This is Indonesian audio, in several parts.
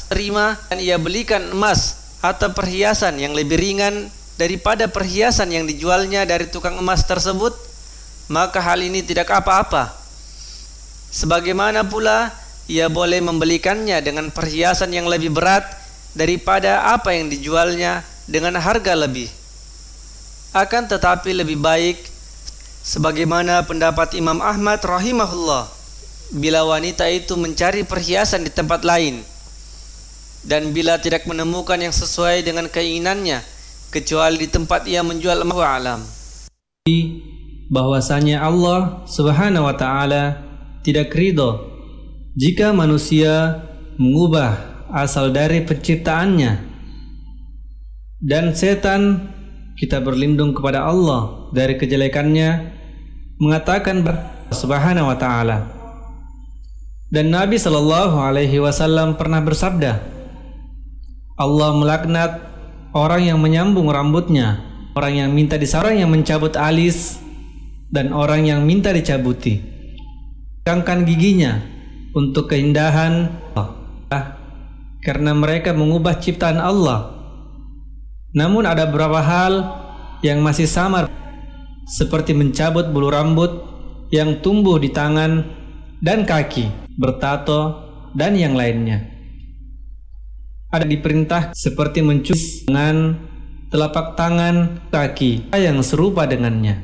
terima dan ia belikan emas atau perhiasan yang lebih ringan daripada perhiasan yang dijualnya dari tukang emas tersebut, maka hal ini tidak apa-apa. Sebagaimana pula ia boleh membelikannya dengan perhiasan yang lebih berat daripada apa yang dijualnya dengan harga lebih. Akan tetapi lebih baik, sebagaimana pendapat Imam Ahmad rahimahullah, bila wanita itu mencari perhiasan di tempat lain dan bila tidak menemukan yang sesuai dengan keinginannya kecuali di tempat ia menjual emas, alam bahwasanya Allah Subhanahu wa taala tidak ridho jika manusia mengubah asal dari penciptaannya, dan setan, kita berlindung kepada Allah dari kejelekannya, mengatakan Subhanahu wa taala. Dan Nabi sallallahu alaihi wasallam pernah bersabda, Allah melaknat orang yang menyambung rambutnya, orang yang minta orang yang mencabut alis, dan orang yang minta dicabuti, kangkan giginya untuk keindahan Allah, karena mereka mengubah ciptaan Allah. Namun ada beberapa hal yang masih samar, seperti mencabut bulu rambut yang tumbuh di tangan dan kaki, bertato, dan yang lainnya. Ada diperintah seperti mencuci dengan telapak tangan, kaki yang serupa dengannya.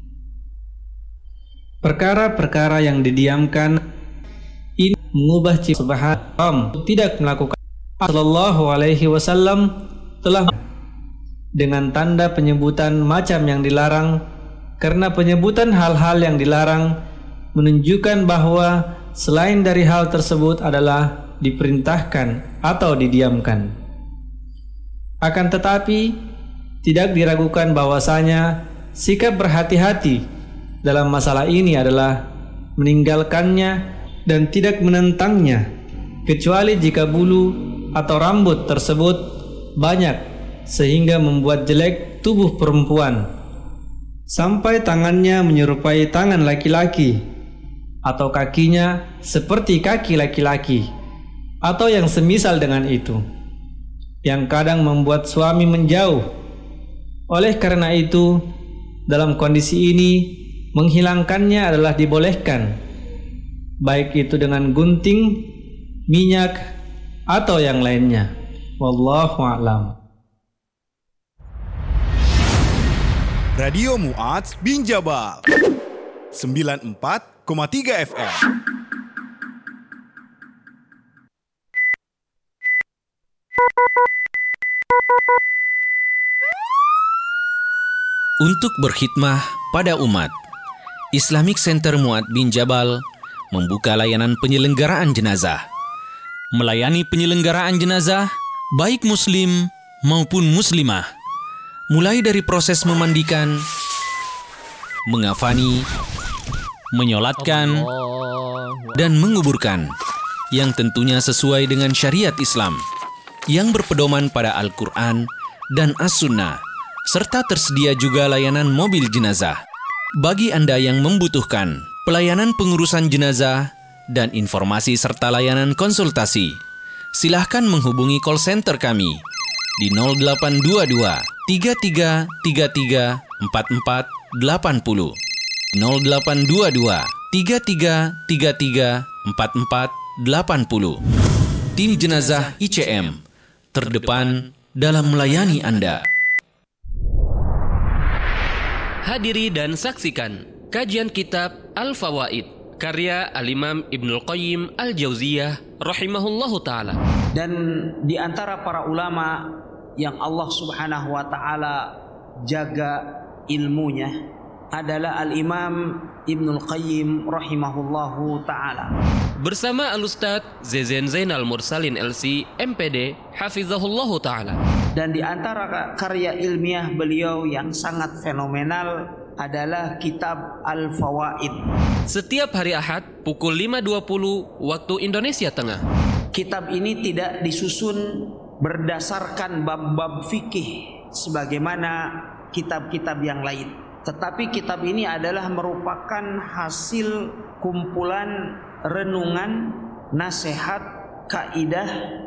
Perkara-perkara yang didiamkan ini mengubah ciptaan Subhanahu, tidak melakukan. Sallallahu alaihi wasallam telah dengan tanda penyebutan macam yang dilarang, karena penyebutan hal-hal yang dilarang menunjukkan bahwa selain dari hal tersebut adalah diperintahkan atau didiamkan. Akan tetapi tidak diragukan bahwasanya sikap berhati-hati dalam masalah ini adalah meninggalkannya dan tidak menentangnya, kecuali jika bulu atau rambut tersebut banyak sehingga membuat jelek tubuh perempuan, sampai tangannya menyerupai tangan laki-laki, atau kakinya seperti kaki laki-laki, atau yang semisal dengan itu, yang kadang membuat suami menjauh. Oleh karena itu, dalam kondisi ini menghilangkannya adalah dibolehkan, baik itu dengan gunting, minyak, atau yang lainnya. Wallahu a'lam. Radio Mu'adz bin Jabal 94,3 FM. Untuk berkhidmah pada umat, Islamic Center Mu'adz bin Jabal membuka layanan penyelenggaraan jenazah. Melayani penyelenggaraan jenazah baik muslim maupun muslimah, mulai dari proses memandikan, mengafani, menyolatkan, dan menguburkan, yang tentunya sesuai dengan syariat Islam yang berpedoman pada Al-Quran dan As-Sunnah, serta tersedia juga layanan mobil jenazah. Bagi Anda yang membutuhkan pelayanan pengurusan jenazah dan informasi serta layanan konsultasi, silahkan menghubungi call center kami di 0822 3333 4480, 0822 3333 4480. Tim jenazah ICM terdepan dalam melayani Anda. Hadiri dan saksikan kajian kitab Al-Fawaid karya Al-Imam Ibnul Qayyim Al-Jauziyah rahimahullahu ta'ala. Dan di antara para ulama yang Allah Subhanahu wa ta'ala jaga ilmunya adalah Al-Imam Ibnul Qayyim rahimahullahu ta'ala. Bersama Al-Ustadz Zezen Zainal Mursalin LC MPD hafizahullahu ta'ala. Dan di antara karya ilmiah beliau yang sangat fenomenal adalah kitab Al-Fawaid. Setiap hari Ahad pukul 5.20 waktu Indonesia Tengah. Kitab ini tidak disusun berdasarkan bab-bab fikih sebagaimana kitab-kitab yang lain, tetapi kitab ini adalah merupakan hasil kumpulan renungan, nasihat, kaidah